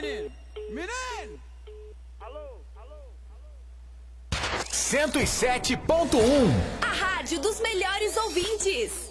menino? Menino! Alô? 107.1. A rádio dos melhores ouvintes.